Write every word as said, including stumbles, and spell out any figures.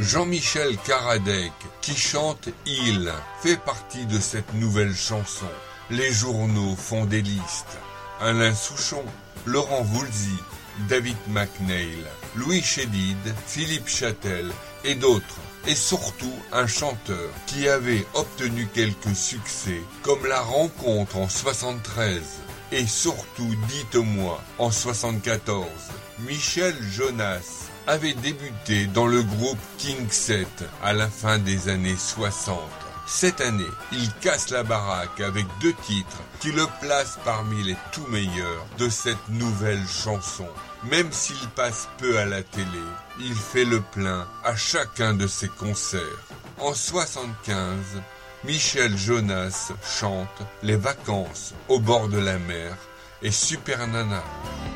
Jean-Michel Karadec, qui chante « Il », fait partie de cette nouvelle chanson. Les journaux font des listes. Alain Souchon, Laurent Voulzy, David McNeil, Louis Chédid, Philippe Châtel et d'autres. Et surtout un chanteur qui avait obtenu quelques succès, comme La Rencontre en soixante-treize. Et surtout, dites-moi, en soixante-quatorze, Michel Jonas avait débuté dans le groupe King sept à la fin des années soixante. Cette année, il casse la baraque avec deux titres qui le placent parmi les tout meilleurs de cette nouvelle chanson. Même s'il passe peu à la télé, il fait le plein à chacun de ses concerts. En soixante-quinze, Michel Jonas chante Les vacances au bord de la mer et Super Nana.